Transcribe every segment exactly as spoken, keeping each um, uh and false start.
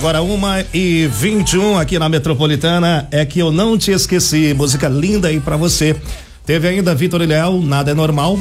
Agora uma e vinte e um aqui na Metropolitana. É que eu não te esqueci. Música linda aí pra você. Teve ainda Vitor e Léo, Nada é Normal.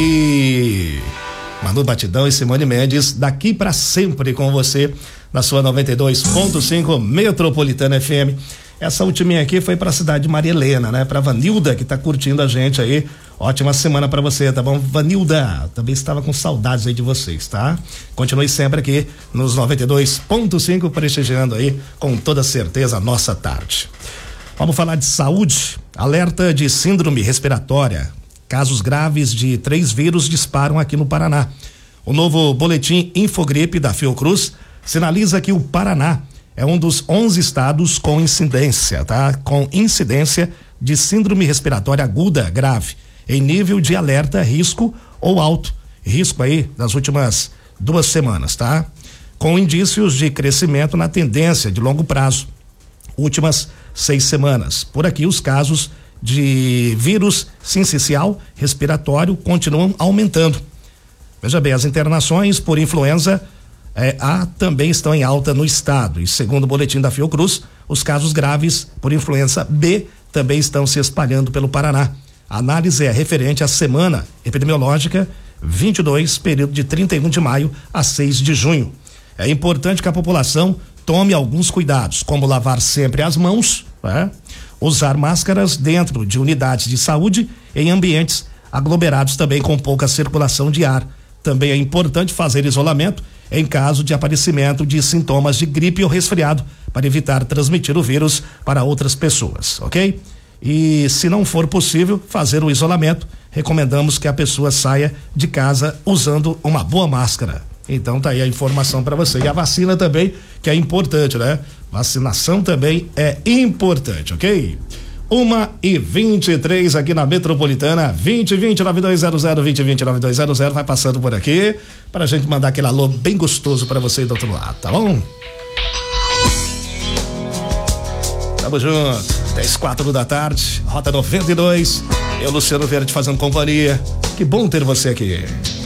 E Manu Batidão e Simone Mendes, Daqui pra Sempre com você na sua noventa e dois ponto cinco Metropolitana F M. Essa ultiminha aqui foi pra cidade de Maria Helena, né? Pra Vanilda, que tá curtindo a gente aí. Ótima semana pra você, tá bom? Vanilda, também estava com saudades aí de vocês, tá? Continue sempre aqui nos noventa e dois ponto cinco, prestigiando aí com toda certeza a nossa tarde. Vamos falar de saúde. Alerta de síndrome respiratória. Casos graves de três vírus disparam aqui no Paraná. O novo boletim Infogripe da Fiocruz sinaliza que o Paraná é um dos onze estados com incidência, tá? Com incidência de síndrome respiratória aguda grave, em nível de alerta risco ou alto risco aí das últimas duas semanas, tá? Com indícios de crescimento na tendência de longo prazo, últimas seis semanas. Por aqui os casos de vírus sincicial respiratório continuam aumentando. Veja bem, as internações por influenza É, A também estão em alta no estado e segundo o boletim da Fiocruz, os casos graves por influenza B também estão se espalhando pelo Paraná. A análise é referente à semana epidemiológica vinte e dois, período de trinta e um de maio a seis de junho. É importante que a população tome alguns cuidados, como lavar sempre as mãos, né? Usar máscaras dentro de unidades de saúde em ambientes aglomerados também com pouca circulação de ar. Também é importante fazer isolamento em caso de aparecimento de sintomas de gripe ou resfriado, para evitar transmitir o vírus para outras pessoas, ok? E se não for possível fazer o isolamento, recomendamos que a pessoa saia de casa usando uma boa máscara. Então tá aí a informação para você. E a vacina também, que é importante, né? Vacinação também é importante, ok? Uma e vinte e três aqui na Metropolitana, vinte vinte nove dois zero zero, vinte vinte nove dois zero zero, vai passando por aqui pra gente mandar aquele alô bem gostoso pra você do outro lado, tá bom? Tamo junto, dez quatro da tarde, Rota noventa e dois, eu, Luciano Verde, fazendo companhia. Que bom ter você aqui.